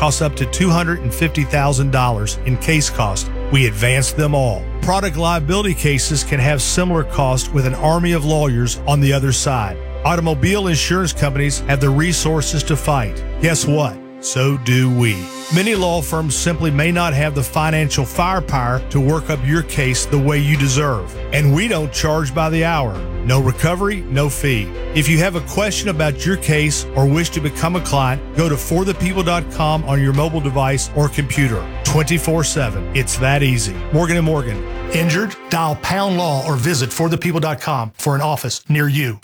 costs up to $250,000 in case cost. We advance them all. Product liability cases can have similar costs with an army of lawyers on the other side. Automobile insurance companies have the resources to fight. Guess what? So do we. Many law firms simply may not have the financial firepower to work up your case the way you deserve. And we don't charge by the hour. No recovery, no fee. If you have a question about your case or wish to become a client, go to forthepeople.com on your mobile device or computer. 24/7. It's that easy. Morgan & Morgan. Injured? Dial pound law or visit forthepeople.com for an office near you.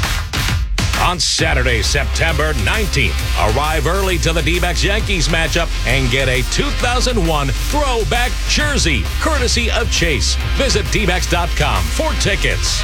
On Saturday, September 19th, arrive early to the D-backs Yankees matchup and get a 2001 throwback jersey, courtesy of Chase. Visit dbacks.com for tickets.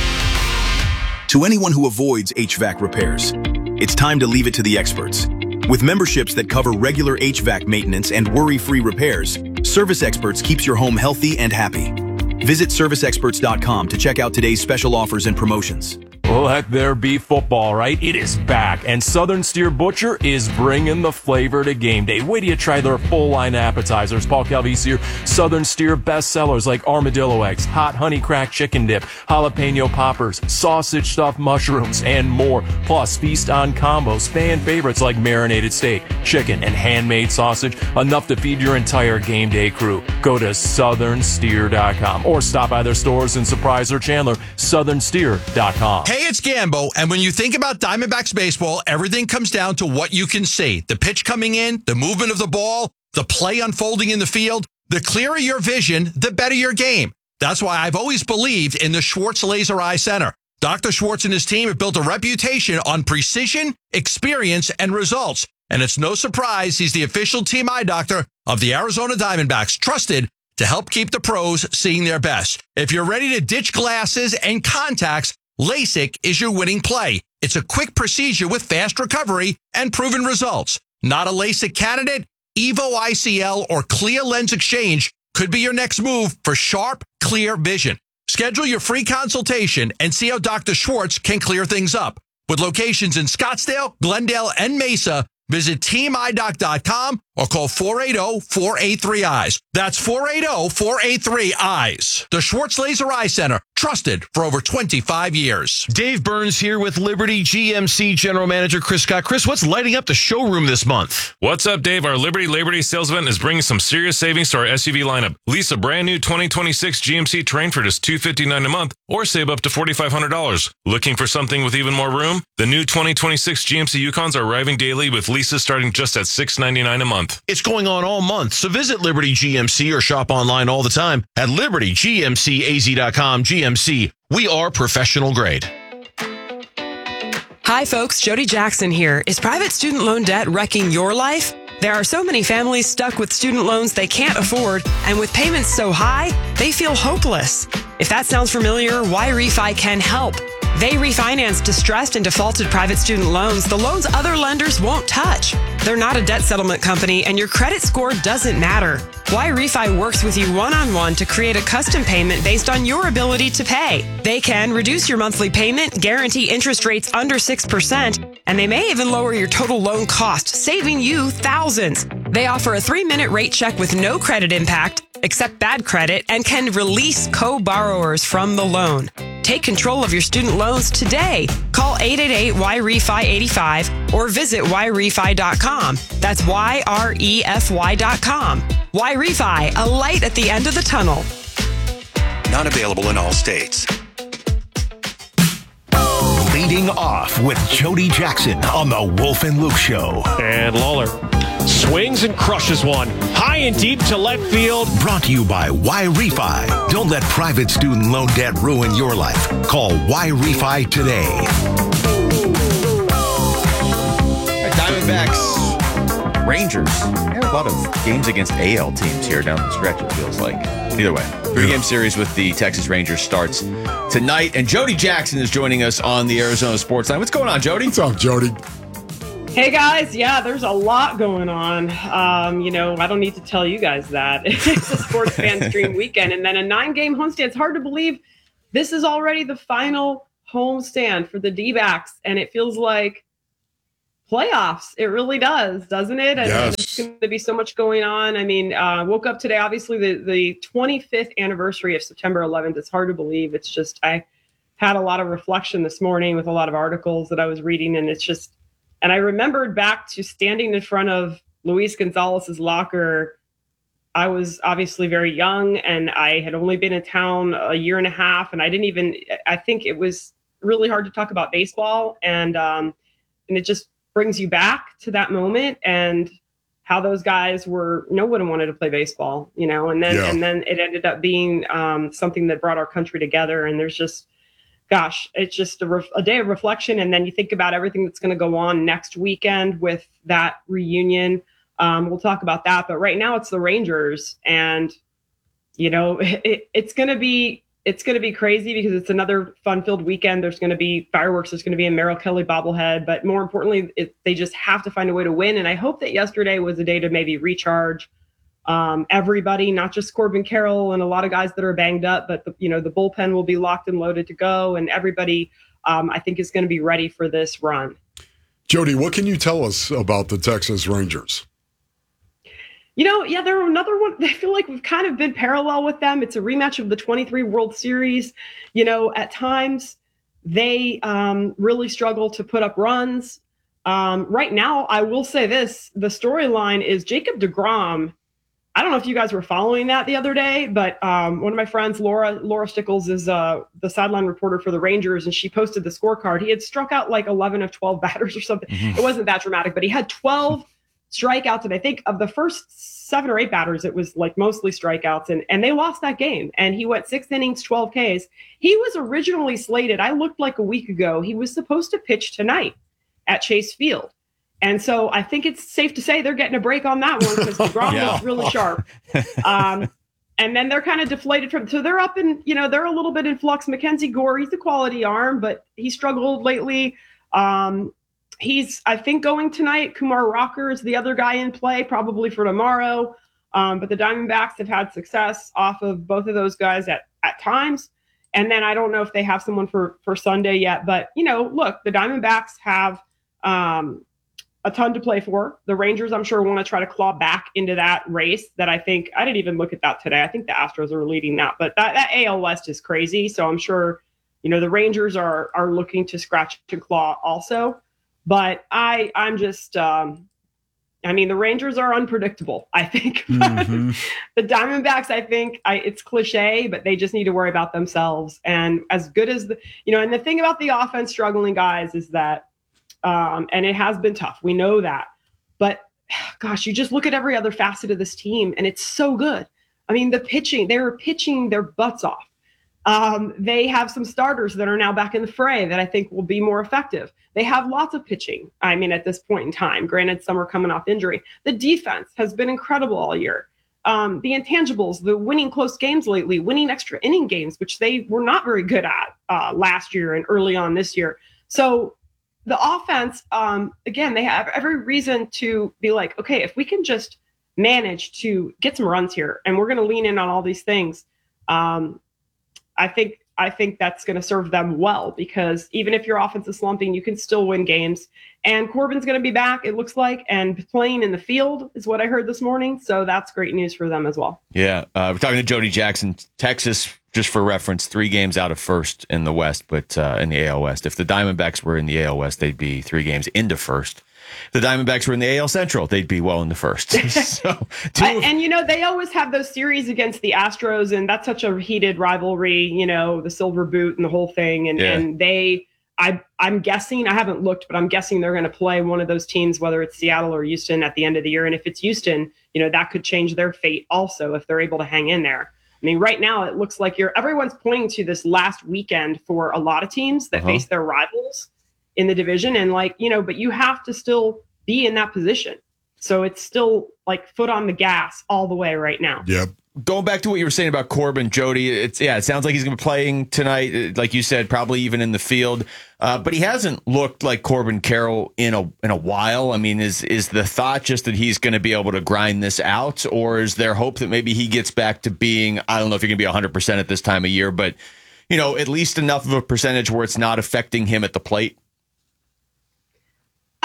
To anyone who avoids HVAC repairs, it's time to leave it to the experts. With memberships that cover regular HVAC maintenance and worry-free repairs, Service Experts keeps your home healthy and happy. Visit serviceexperts.com to check out today's special offers and promotions. Let there be football, right? It is back, and Southern Steer Butcher is bringing the flavor to game day. Wait till you try their full-line appetizers. Paul Calvisier, Southern Steer bestsellers like armadillo eggs, hot honey cracked chicken dip, jalapeno poppers, sausage stuffed mushrooms, and more. Plus, feast on combos, fan favorites like marinated steak, chicken, and handmade sausage, enough to feed your entire game day crew. Go to southernsteer.com or stop by their stores in Surprise or Chandler, southernsteer.com. Hey, it's Gambo, and when you think about Diamondbacks baseball, everything comes down to what you can see. The pitch coming in, the movement of the ball, the play unfolding in the field. The clearer your vision, the better your game. That's why I've always believed in the Schwartz Laser Eye Center. Dr. Schwartz and his team have built a reputation on precision, experience, and results. And it's no surprise he's the official team eye doctor of the Arizona Diamondbacks, trusted to help keep the pros seeing their best. If you're ready to ditch glasses and contacts, LASIK is your winning play. It's a quick procedure with fast recovery and proven results. Not a LASIK candidate? Evo ICL or Clear Lens Exchange could be your next move for sharp, clear vision. Schedule your free consultation and see how Dr. Schwartz can clear things up. With locations in Scottsdale, Glendale, and Mesa, visit teamidoc.com or call 480-483-EYES. That's 480-483-EYES. The Schwartz Laser Eye Center, trusted for over 25 years. Dave Burns here with Liberty GMC General Manager Chris Scott. Chris, what's lighting up the showroom this month? What's up, Dave? Our Liberty Labor Day sales event is bringing some serious savings to our SUV lineup. Lease a brand new 2026 GMC Terrain for just $259 a month or save up to $4,500. Looking for something with even more room? The new 2026 GMC Yukons are arriving daily with leases starting just at $699 a month. It's going on all month, so visit Liberty GMC or shop online all the time at libertygmcaz.com. GMC, we are professional grade. Hi, folks. Jody Jackson here. Is private student loan debt wrecking your life? There are so many families stuck with student loans they can't afford, and with payments so high, they feel hopeless. If that sounds familiar, YRefi can help. They refinance distressed and defaulted private student loans, the loans other lenders won't touch. They're not a debt settlement company, and your credit score doesn't matter. YRefi works with you one-on-one to create a custom payment based on your ability to pay. They can reduce your monthly payment, guarantee interest rates under 6%, and they may even lower your total loan cost, saving you thousands. They offer a 3-minute rate check with no credit impact, accept bad credit, and can release co-borrowers from the loan. Take control of your student loans today. Call 888-YREFI-85 or visit YRefi.com. That's YREFY.com. YRefi, a light at the end of the tunnel. Not available in all states. Leading off with Jody Jackson on the Wolf and Luke Show. And Lawler swings and crushes one. High and deep to left field. Brought to you by YRefi. Don't let private student loan debt ruin your life. Call YRefi today. Diamondbacks, Rangers. Yeah, a lot of games against AL teams here down the stretch, it feels like. Either way, 3-game series with the Texas Rangers starts tonight. And Jody Jackson is joining us on the Arizona Sports Line. What's going on, Jody? What's up, Jody? Hey guys, yeah, there's a lot going on. I don't need to tell you guys that. It's a sports fan stream weekend, and then a 9-game homestand. It's hard to believe this is already the final homestand for the D-backs, and it feels like playoffs. It really does, doesn't it? And there's going to be so much going on. I mean, woke up today, obviously the 25th anniversary of September 11th. It's hard to believe. It's just, I had a lot of reflection this morning with a lot of articles that I was reading, and it's just, and I remembered back to standing in front of Luis Gonzalez's locker. I was obviously very young, and I had only been in town a year and a half, and I think it was really hard to talk about baseball, and it just brings you back to that moment and how those guys were, no one wanted to play baseball, and then it ended up being something that brought our country together. And there's just, gosh, it's just a day of reflection. And then you think about everything that's going to go on next weekend with that reunion. We'll talk about that, but right now it's the Rangers, and it's going to be crazy because it's another fun-filled weekend. There's going to be fireworks. There's going to be a Merrill Kelly bobblehead. But more importantly, they just have to find a way to win. And I hope that yesterday was a day to maybe recharge everybody, not just Corbin Carroll and a lot of guys that are banged up, but the bullpen will be locked and loaded to go. And everybody, I think, is going to be ready for this run. Jody, what can you tell us about the Texas Rangers? They're another one. I feel like we've kind of been parallel with them. It's a rematch of the 23 World Series. At times they really struggle to put up runs. Right now, I will say this, the storyline is Jacob deGrom. I don't know if you guys were following that the other day, but one of my friends, Laura Stickles, is the sideline reporter for the Rangers, and she posted the scorecard. He had struck out like 11 of 12 batters or something. Mm-hmm. It wasn't that dramatic, but he had 12 strikeouts, and I think of the first 7 or 8 batters, it was like mostly strikeouts, and they lost that game. And he went 6 innings, 12 Ks. He was originally slated, I looked like a week ago, he was supposed to pitch tonight at Chase Field. And so I think it's safe to say they're getting a break on that one because DeGrom was really sharp. And then they're kind of deflated so they're up in, they're a little bit in flux. Mackenzie Gore, he's a quality arm, but he struggled lately. He's, I think, going tonight. Kumar Rocker is the other guy in play, probably for tomorrow. But the Diamondbacks have had success off of both of those guys at times. And then I don't know if they have someone for Sunday yet. But, look, the Diamondbacks have a ton to play for. The Rangers, I'm sure, want to try to claw back into that race that I didn't even look at that today. I think the Astros are leading that. But that AL West is crazy. So I'm sure, the Rangers are looking to scratch and claw also. But I'm just, the Rangers are unpredictable, I think. Mm-hmm. The Diamondbacks, I think, it's cliche, but they just need to worry about themselves. And as good as and the thing about the offense struggling, guys, is that, and it has been tough. We know that. But, gosh, you just look at every other facet of this team, and it's so good. I mean, the pitching, they're pitching their butts off. They have some starters that are now back in the fray that I think will be more effective. They have lots of pitching. At this point in time, granted, some are coming off injury. The defense has been incredible all year. The intangibles, the winning close games lately, winning extra inning games, which they were not very good at last year and early on this year. So the offense, again, they have every reason to be like, okay, if we can just manage to get some runs here, and we're going to lean in on all these things, I think that's going to serve them well, because even if your offense is slumping, you can still win games. And Corbin's going to be back, it looks like, and playing in the field is what I heard this morning. So that's great news for them as well. Yeah. We're talking to Jody Jackson. Texas, just for reference, 3 games out of first in the West, but in the AL West. If the Diamondbacks were in the AL West, they'd be 3 games into first. If the Diamondbacks were in the AL Central, they'd be well into first. So, they always have those series against the Astros, and that's such a heated rivalry, the Silver Boot and the whole thing. And I'm guessing, I haven't looked, but I'm guessing they're going to play one of those teams, whether it's Seattle or Houston, at the end of the year. And if it's Houston, that could change their fate also if they're able to hang in there. Right now it looks like everyone's pointing to this last weekend for a lot of teams that face their rivals in the division, and but you have to still be in that position. So it's still like foot on the gas all the way right now. Yep. Going back to what you were saying about Corbin, Jody, it sounds like he's going to be playing tonight, like you said, probably even in the field. But he hasn't looked like Corbin Carroll in a while. Is the thought just that he's going to be able to grind this out, or is there hope that maybe he gets back to being, I don't know if you're going to be 100% at this time of year, but at least enough of a percentage where it's not affecting him at the plate?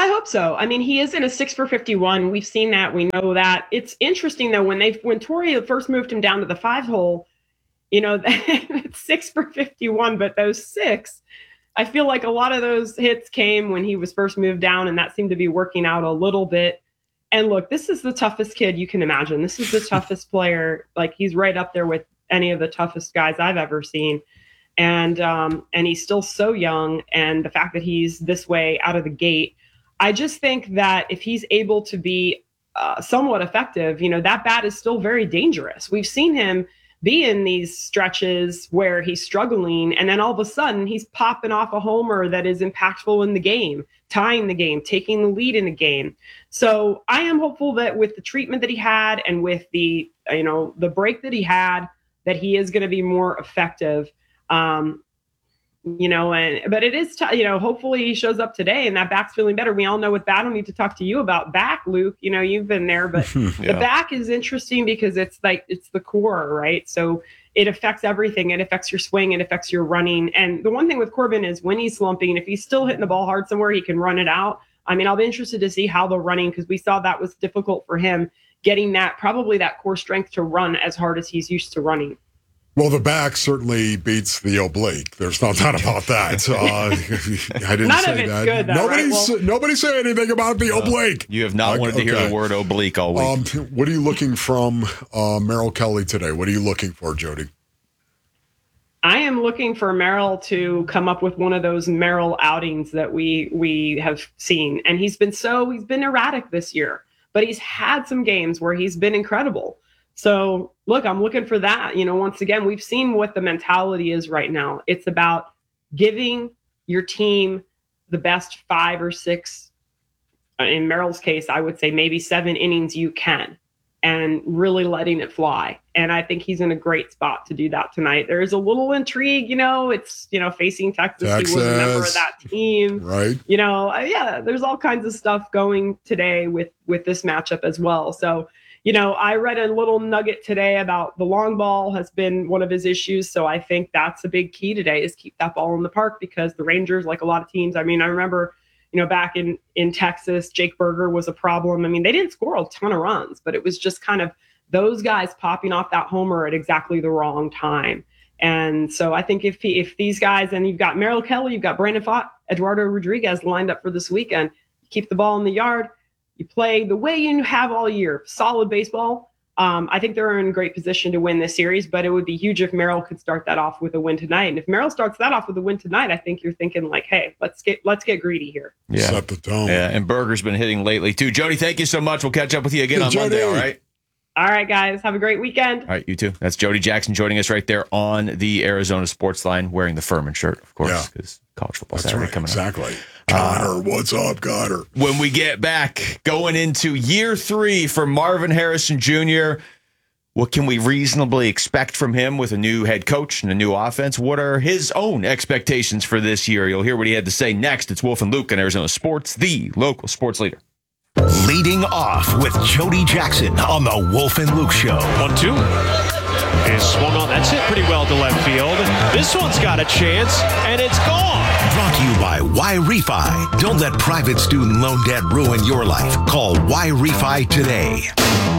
I hope so. I mean, he is in a 6 for 51. We've seen that. We know that. It's interesting, though, when Torrey first moved him down to the 5 hole, it's 6 for 51, but those 6, I feel like a lot of those hits came when he was first moved down, and that seemed to be working out a little bit. And look, this is the toughest kid you can imagine. This is the toughest player. Like, he's right up there with any of the toughest guys I've ever seen. And he's still so young. And the fact that he's this way out of the gate, I just think that if he's able to be somewhat effective, that bat is still very dangerous. We've seen him be in these stretches where he's struggling, and then all of a sudden he's popping off a homer that is impactful in the game, tying the game, taking the lead in the game. So I am hopeful that with the treatment that he had and with the break that he had, that he is going to be more effective. But it is, hopefully he shows up today and that back's feeling better. We all know with bat, I don't need to talk to you about back, Luke. You've been there, but The back is interesting because it's the core, right? So it affects everything. It affects your swing. It affects your running. And the one thing with Corbin is when he's slumping, if he's still hitting the ball hard somewhere, he can run it out. I mean, I'll be interested to see how the running, because we saw that was difficult for him, getting probably that core strength to run as hard as he's used to running. Well, the back certainly beats the oblique. There's no doubt about that. I didn't None say of it's that. good, though, Nobody say anything about the oblique. You have not wanted to hear the word oblique all week. What are you looking from Merrill Kelly today? What are you looking for, Jody? I am looking for Merrill to come up with one of those Merrill outings that we have seen. And he's been erratic this year, but he's had some games where he's been incredible. So look, I'm looking for that. Once again, we've seen what the mentality is right now. It's about giving your team the best 5 or 6, in Merrill's case, I would say maybe 7 innings you can, and really letting it fly. And I think he's in a great spot to do that tonight. There's a little intrigue, it's, facing Texas. He was a member of that team. Right. There's all kinds of stuff going today with this matchup as well. So, I read a little nugget today about the long ball has been one of his issues. So I think that's a big key today, is keep that ball in the park, because the Rangers, like a lot of teams, I mean, I remember, back in Texas, Jake Berger was a problem. I mean, they didn't score a ton of runs, but it was just kind of those guys popping off that homer at exactly the wrong time. And so I think if these guys, and you've got Merrill Kelly, you've got Brandon Pfaadt, Eduardo Rodriguez lined up for this weekend, keep the ball in the yard, you play the way you have all year, solid baseball. I think they're in great position to win this series, but it would be huge if Merrill could start that off with a win tonight. And if Merrill starts that off with a win tonight, I think you're thinking like, hey, let's get greedy here. Yeah. Set the tone. Yeah, and Berger's been hitting lately too. Jody, thank you so much. We'll catch up with you again on Monday, all right? All right, guys. Have a great weekend. All right, you too. That's Jody Jackson joining us right there on the Arizona Sports Line, wearing the Furman shirt, of course, because college football Saturday coming up. Exactly. Connor, what's up, Connor? When we get back, going into year 3 for Marvin Harrison Jr., what can we reasonably expect from him with a new head coach and a new offense? What are his own expectations for this year? You'll hear what he had to say next. It's Wolf and Luke on Arizona Sports, the local sports leader. Leading off with Jody Jackson on the Wolf and Luke Show. 1-2. Is swung on. That's hit pretty well to left field. This one's got a chance, and it's gone. Brought to you by Y-Refi. Don't let private student loan debt ruin your life. Call Y-Refi today.